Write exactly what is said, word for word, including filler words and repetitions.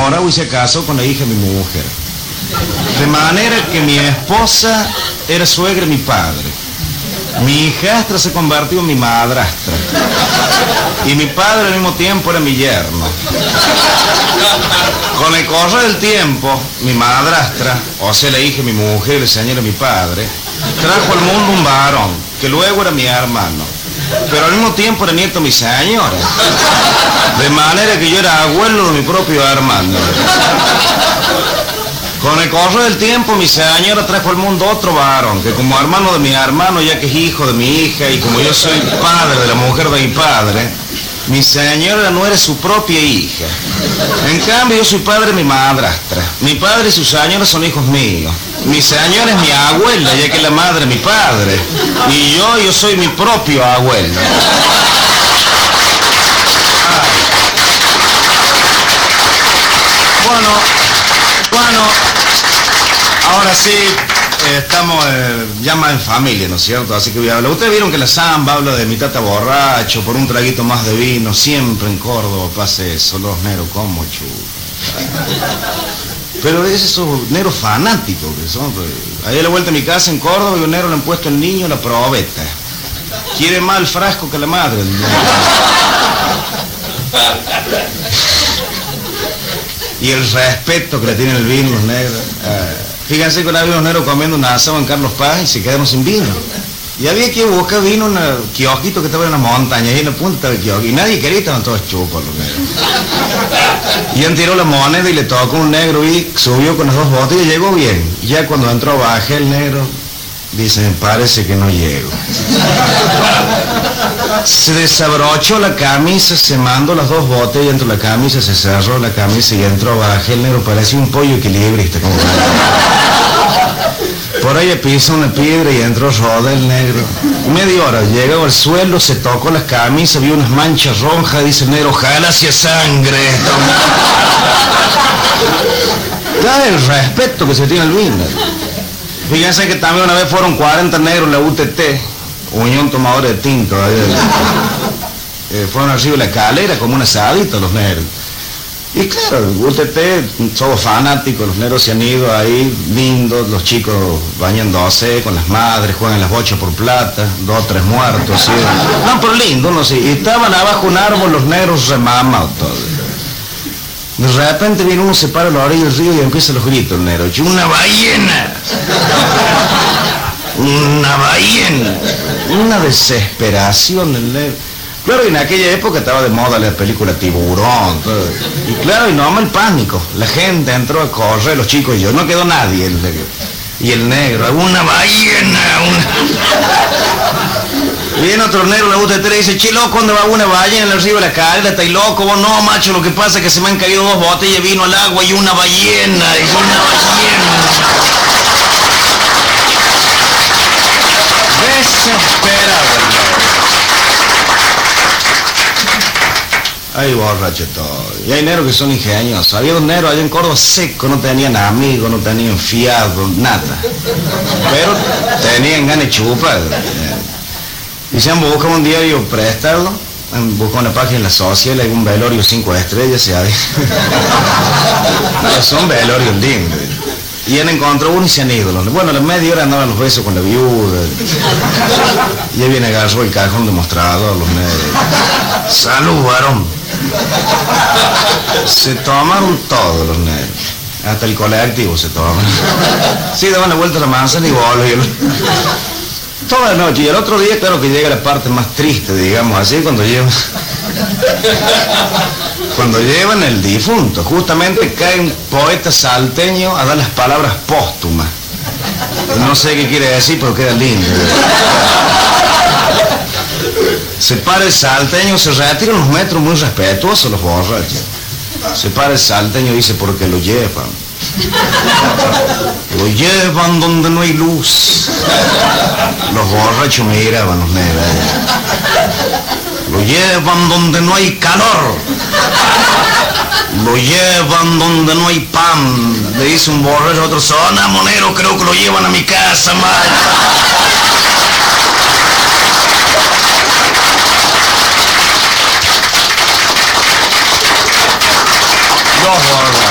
enamorado y se casó con la hija de mi mujer. De manera que mi esposa era suegra de mi padre. Mi hijastra se convirtió en mi madrastra. Y mi padre al mismo tiempo era mi yerno. Con el correr del tiempo, mi madrastra, o sea la hija de mi mujer y la señora de mi padre, trajo al mundo un varón, que luego era mi hermano. Pero al mismo tiempo era nieto de mi señora. De manera que yo era abuelo de mi propio hermano. Con el correr del tiempo, mi señora trajo al mundo otro varón, que como hermano de mi hermano, ya que es hijo de mi hija, y como yo soy padre de la mujer de mi padre, mi señora no era su propia hija. En cambio, yo soy padre de mi madrastra. Mi padre y su señora son hijos míos. Mi señora es mi abuela, ya que es la madre de mi padre. Y yo, yo soy mi propio abuelo. Bueno, bueno, ahora sí, eh, estamos eh, ya más en familia, ¿no es cierto? Así que voy a hablar. Ustedes vieron que la samba habla de mi tata borracho, por un traguito más de vino, siempre en Córdoba pasa eso, los negros como chulos. Pero es esos negros fanáticos que son. Pues. Ahí a la vuelta de mi casa en Córdoba, y un negro le han puesto el niño la probeta. Quiere más el frasco que la madre. Y el respeto que le tienen el vino los negros. Eh, fíjense que una vez los negros comiendo un asado en Carlos Paz y se quedaron sin vino. Y había que buscar vino en un kiosquito que estaba en la montaña, y en la punta estaba el kiosco. Y nadie quería, estaban todos chupos los negros. Y él tiró la moneda y le tocó un negro y subió con las dos botellas y llegó bien. Y ya cuando entró bajé el negro, dice, me parece que no llego. Se desabrochó la camisa, se mandó las dos botellas dentro de la camisa, se cerró la camisa y entró bajé el negro, parecía un pollo equilibrista. Como por ahí pisó una piedra y entró roda el negro. Media hora, llegó al suelo, se tocó las camisas, vio unas manchas rojas, dice el negro, ojalá sea sangre. Da el respeto que se tiene al vino. Fíjense que también una vez fueron cuarenta negros la U T T, Unión Tomadora de Tinto. Eh, fueron arriba de la escalera como un asadito los negros. Y claro, U T T, somos fanáticos, los negros se han ido ahí, lindos, los chicos bañándose con las madres, juegan las bochas por plata, dos, tres muertos, ¿sí? No, pero lindo, no sé. Y estaban abajo un árbol los negros remamados todos. De repente viene uno, se para a la orilla del río y empieza los gritos el negro. ¡Una ballena! ¡Una ballena! Una desesperación el negro. Claro, y en aquella época estaba de moda la película Tiburón. Todo. Y claro, y no el pánico. La gente entró a correr, los chicos y yo. No quedó nadie. El, y el negro, ¡una ballena! Una... Viene otro negro, la U T T le dice, che, loco, ¿dónde va una ballena en el río de la escalera? ¿Estáis loco? Vos no, macho, lo que pasa es que se me han caído dos botellas de vino al agua y una ballena, y una ballena. Desesperado. Ay, borracho todo. Y hay negros que son ingeniosos. Había un negro allá en Córdoba seco, no tenían amigos, no tenían fiado, nada. Pero tenían ganas de chupar. Y se han buscado un diario prestado, han buscado una página en la social, hay un velorio cinco estrellas, se ha dicho. No, son velorios lindos. Y han encontrado uno y se han ido. Bueno, a la media hora andaban los besos con la viuda. Y ahí viene agarró el cajón de mostrador, los negros. ¡Salud, varón! Se tomaron todos los negros. Hasta el colectivo se toman. Sí, daban la vuelta a la manzana y volvían. Toda la noche, y el otro día, claro que llega la parte más triste, digamos así, cuando llevan cuando llevan el difunto. Justamente cae un poeta salteño a dar las palabras póstumas. No sé qué quiere decir, pero queda lindo. Se para el salteño, se retira unos metros muy respetuosos los borrachos. Se para el salteño y dice, porque lo llevan. Lo llevan donde no hay luz. Los borrachos me miraban los negros. Lo llevan donde no hay calor. Lo llevan donde no hay pan. Le dice un borracho a otro, zona monero, creo que lo llevan a mi casa, macho.